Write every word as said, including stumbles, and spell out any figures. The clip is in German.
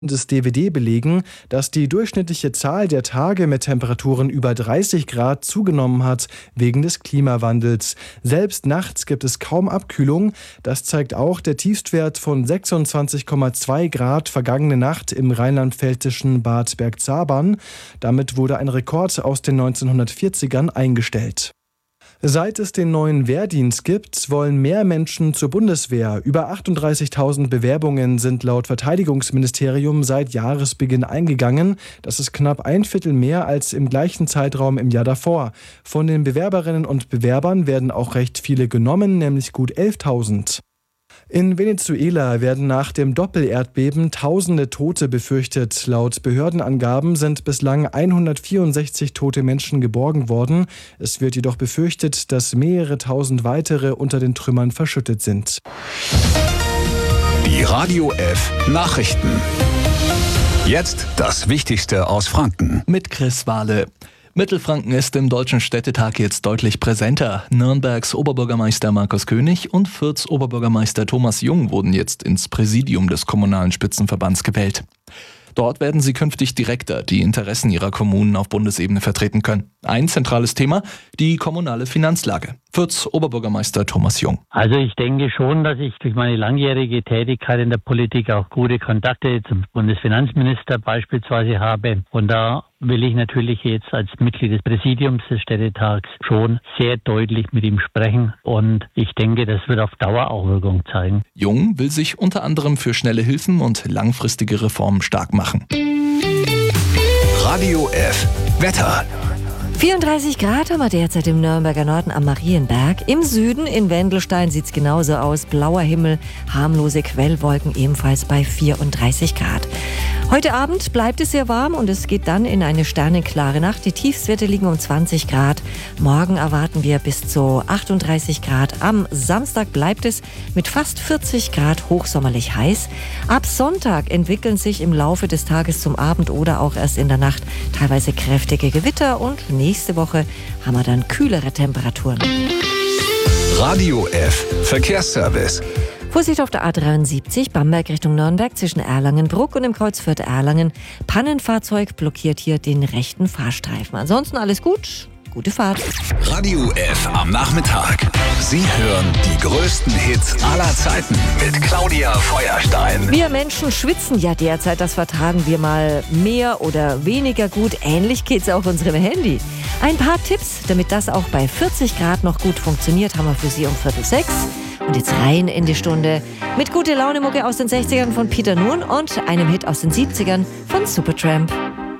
des D W D belegen, dass die durchschnittliche Zahl der Tage mit Temperaturen über dreißig Grad zugenommen hat wegen des Klimawandels. Selbst nachts gibt es kaum Abkühlung. Das zeigt auch der Tiefstwert von sechsundzwanzig Komma zwei Grad vergangene Nacht im rheinland-pfälzischen Bad Bergzabern. Damit wurde ein Rekord aus den neunzehnhundertvierzigern eingestellt. Seit es den neuen Wehrdienst gibt, wollen mehr Menschen zur Bundeswehr. Über achtunddreißigtausend Bewerbungen sind laut Verteidigungsministerium seit Jahresbeginn eingegangen. Das ist knapp ein Viertel mehr als im gleichen Zeitraum im Jahr davor. Von den Bewerberinnen und Bewerbern werden auch recht viele genommen, nämlich gut elftausend. In Venezuela werden nach dem Doppelerdbeben tausende Tote befürchtet. Laut Behördenangaben sind bislang hundertvierundsechzig tote Menschen geborgen worden. Es wird jedoch befürchtet, dass mehrere tausend weitere unter den Trümmern verschüttet sind. Die Radio F Nachrichten. Jetzt das Wichtigste aus Franken. Mit Chris Wahle. Mittelfranken ist im Deutschen Städtetag jetzt deutlich präsenter. Nürnbergs Oberbürgermeister Markus König und Fürths Oberbürgermeister Thomas Jung wurden jetzt ins Präsidium des Kommunalen Spitzenverbands gewählt. Dort werden sie künftig direkter die Interessen ihrer Kommunen auf Bundesebene vertreten können. Ein zentrales Thema, die kommunale Finanzlage. Fürths Oberbürgermeister Thomas Jung. Also ich denke schon, dass ich durch meine langjährige Tätigkeit in der Politik auch gute Kontakte zum Bundesfinanzminister beispielsweise habe. Und da will ich natürlich jetzt als Mitglied des Präsidiums des Städtetags schon sehr deutlich mit ihm sprechen. Und ich denke, das wird auf Dauer auch Wirkung zeigen. Jung will sich unter anderem für schnelle Hilfen und langfristige Reformen stark machen. Radio F Wetter. vierunddreißig Grad haben wir derzeit im Nürnberger Norden am Marienberg. Im Süden in Wendelstein sieht es genauso aus. Blauer Himmel, harmlose Quellwolken ebenfalls bei vierunddreißig Grad. Heute Abend bleibt es sehr warm und es geht dann in eine sternenklare Nacht. Die Tiefstwerte liegen um zwanzig Grad. Morgen erwarten wir bis zu achtunddreißig Grad. Am Samstag bleibt es mit fast vierzig Grad hochsommerlich heiß. Ab Sonntag entwickeln sich im Laufe des Tages zum Abend oder auch erst in der Nacht teilweise kräftige Gewitter und nächste Woche haben wir dann kühlere Temperaturen. Radio F Verkehrsservice. Vorsicht auf der A dreiundsiebzig, Bamberg Richtung Nürnberg zwischen Erlangen-Bruck und dem Kreuzviertel Erlangen. Pannenfahrzeug blockiert hier den rechten Fahrstreifen. Ansonsten alles gut, gute Fahrt. Radio F am Nachmittag. Sie hören die größten Hits aller Zeiten mit Claudia Feuerstein. Wir Menschen schwitzen ja derzeit, das vertragen wir mal mehr oder weniger gut. Ähnlich geht's auch unserem Handy. Ein paar Tipps, damit das auch bei vierzig Grad noch gut funktioniert, haben wir für Sie um Viertel sechs. Und jetzt rein in die Stunde mit gute Laune-Mucke aus den sechzigern von Peter Nun und einem Hit aus den siebzigern von Supertramp.